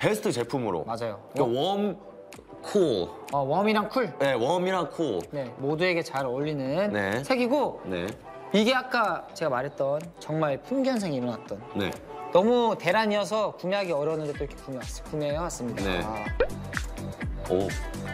베스트 제품으로. 맞아요. 그러니까 웜, 쿨. 웜이랑 쿨. 네, 웜이랑 쿨. 네, 모두에게 잘 어울리는 네. 색이고 네. 이게 아까 제가 말했던 정말 풍기현상이 일어났던 네. 너무 대란이어서 구매하기 어려웠는데 또 이렇게 구매해왔습니다. 네. 아. 오.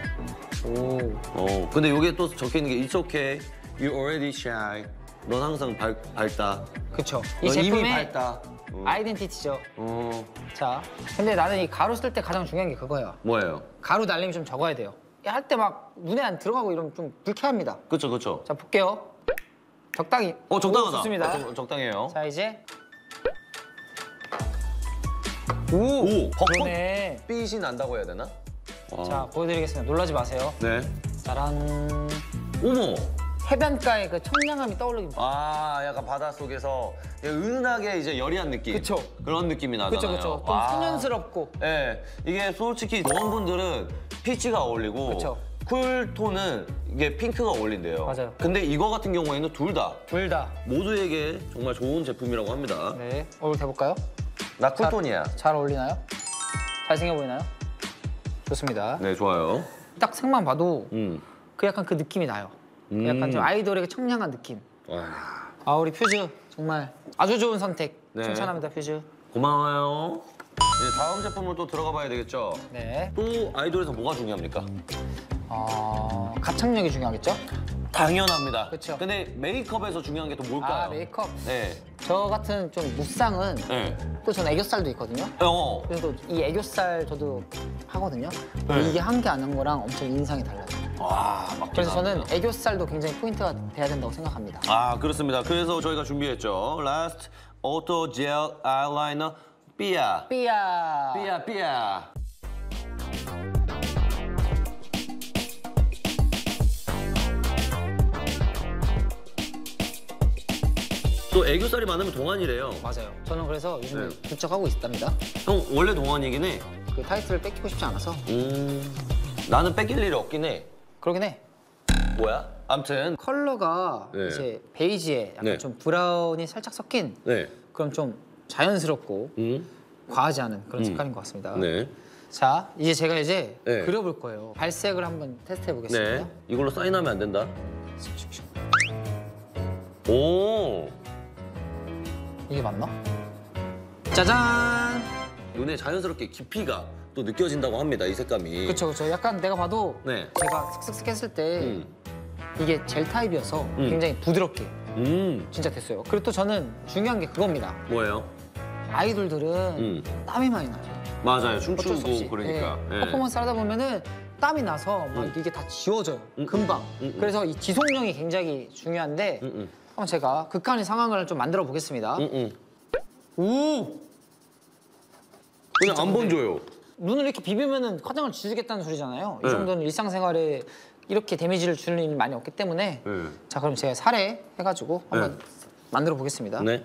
오. 근데 여기에 또 적혀 있는 게 It's okay, you already shy. 넌 항상 밝다. 그쵸. 이 넌 이미 제품의 밝다. 아이덴티티죠. 어. 자, 근데 나는 이 가루 쓸 때 가장 중요한 게 그거예요. 뭐예요? 가루 날림이 좀 적어야 돼요. 할 때 막 눈에 안 들어가고 이러면 좀 불쾌합니다. 그쵸, 그쵸. 자, 볼게요. 적당히. 적당하다. 오, 좋습니다. 적당해요. 자, 이제. 오! 그러네. 벚꽃빛이 난다고 해야 되나? 자, 보여드리겠습니다. 놀라지 마세요. 네. 짜란. 어머! 해변가의 그 청량함이 떠오르긴. 아, 약간 바닷속에서 은은하게 이제 여리한 느낌. 그쵸. 그런 느낌이 나잖아요. 그쵸, 그쵸. 좀 와. 소년스럽고. 네, 이게 솔직히 웜분들은 피치가 어울리고 그쵸. 쿨톤은 이게 핑크가 어울린대요. 맞아요. 근데 이거 같은 경우에는 둘 다 둘 다. 모두에게 정말 좋은 제품이라고 합니다. 네. 얼굴 대볼까요? 나 쿨톤이야. 잘 어울리나요? 잘생겨 보이나요? 좋습니다. 네, 좋아요. 딱 색만 봐도 그 약간 그 느낌이 나요. 그 약간 좀 아이돌에게 청량한 느낌. 아, 우리 퓨즈 정말 아주 좋은 선택. 네. 칭찬합니다, 퓨즈. 고마워요. 네, 다음 제품을 또 들어가 봐야 되겠죠? 네. 또 아이돌에서 뭐가 중요합니까? 가창력이 중요하겠죠? 당연합니다. 그쵸. 근데 메이크업에서 중요한 게 또 뭘까요? 아, 메이크업. 네. 저 같은 좀 무쌍은 네. 또 저는 애교살도 있거든요. 어. 그래서 또 이 애교살 저도 하거든요. 네. 이게 한 게 안 한 거랑 엄청 인상이 달라요. 와, 맞긴 그래서 저는 합니다. 애교살도 굉장히 포인트가 돼야 된다고 생각합니다. 아, 그렇습니다. 그래서 저희가 준비했죠. 라스트 오토 젤 아이라이너 삐아. 삐야. 삐아, 삐아. 또 애교살이 많으면 동안이래요. 맞아요. 저는 그래서 요즘에 네. 부쩍 하고 있답니다. 형, 원래 동안이긴 해. 그 타이틀을 뺏기고 싶지 않아서. 나는 뺏길 일이 없긴 해. 그러긴 해. 뭐야? 암튼. 컬러가 네. 이제 베이지에 약간 네. 좀 브라운이 살짝 섞인 네. 그럼 좀 자연스럽고 과하지 않은 그런 색깔인 것 같습니다. 네. 자, 이제 제가 이제 네. 그려볼 거예요. 발색을 한번 테스트해 보겠습니다. 네. 이걸로 사인하면 안 된다. 오. 이게 맞나? 짜잔! 눈에 자연스럽게 깊이가 또 느껴진다고 합니다. 이 색감이. 그쵸, 그쵸. 약간 내가 봐도 네. 제가 슥슥슥 했을 때 음. 이게 젤 타입이어서 굉장히 부드럽게 진짜 됐어요. 그리고 또 저는 중요한 게 그겁니다. 뭐예요? 아이돌들은 땀이 많이 나죠. 맞아요. 어쩔 수 춤추고 없이. 그러니까. 네. 예. 퍼포먼스 하다 보면은 땀이 나서 막 이게 다 지워져요. 금방. 그래서 이 지속력이 굉장히 중요한데 한번 제가 극한의 상황을 좀 만들어 보겠습니다. 오! 그냥 안 번져요. 눈을 이렇게 비비면은 화장을 지우겠다는 소리잖아요. 네. 이 정도는 일상생활에 이렇게 데미지를 주는 일이 많이 없기 때문에 네. 자, 그럼 제가 살에 해가지고 한번 만들어 보겠습니다. 네.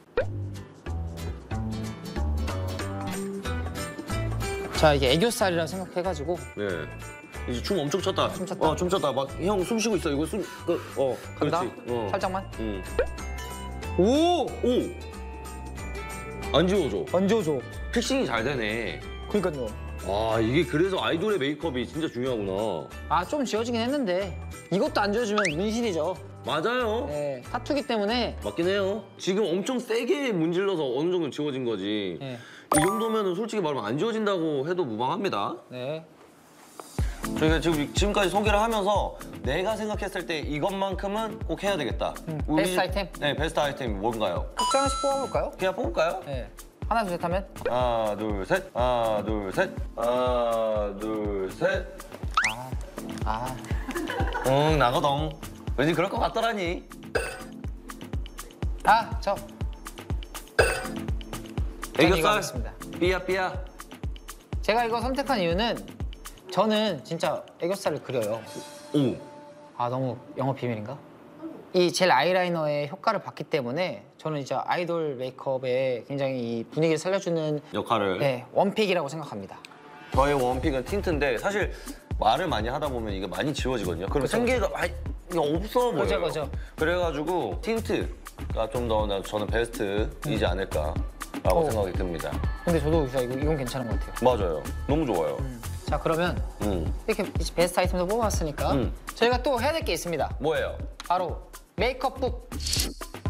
자, 이게 애교살이라 생각해가지고 네. 이제 춤 엄청 췄다. 춤 췄다. 춤 췄다. 막 형 숨 쉬고 있어. 이거 간다. 그렇지. 살짝만. 오! 오! 안 지워져. 얹어줘. 픽싱이 잘 되네. 그러니까요. 아, 이게 그래서 아이돌의 메이크업이 진짜 중요하구나. 아, 좀 지워지긴 했는데 이것도 안 지워지면 문신이죠. 맞아요. 네, 타투기 때문에 맞긴 해요. 지금 엄청 세게 문질러서 어느 정도 지워진 거지. 네. 이 정도면 솔직히 말하면 안 지워진다고 해도 무방합니다. 네. 저희가 지금까지 소개를 하면서 내가 생각했을 때 이것만큼은 꼭 해야 되겠다. 베스트 아이템? 네, 베스트 아이템이 뭔가요? 각자 하나씩 뽑아볼까요? 그냥 뽑을까요? 네. 하나, 둘, 셋 하면 하나, 둘, 셋. 하나, 둘, 셋. 하나, 둘, 셋. 응, 나거동. 왠지 그럴 것 같더라니. 저. 이거 애교살. 하겠습니다. 삐야, 삐야. 제가 이거 선택한 이유는 저는 진짜 애교살을 그려요. 오. 아, 너무 영업 비밀인가? 이 젤 아이라이너의 효과를 봤기 때문에 저는 이제 아이돌 메이크업에 굉장히 이 분위기를 살려주는 역할을. 네, 원픽이라고 생각합니다. 저의 원픽은 틴트인데 사실 말을 많이 하다 보면 이게 많이 지워지거든요. 그럼 생기가 이게 없어 보여요. 그죠. 그래가지고 틴트가 좀 더 저는 베스트이지 않을까. 라고 생각이 듭니다. 근데 저도 진짜 이건 괜찮은 것 같아요. 맞아요. 너무 좋아요. 자, 그러면 이렇게 베스트 아이템도 뽑아왔으니까 저희가 또 해야 될 게 있습니다. 뭐예요? 바로 메이크업 북.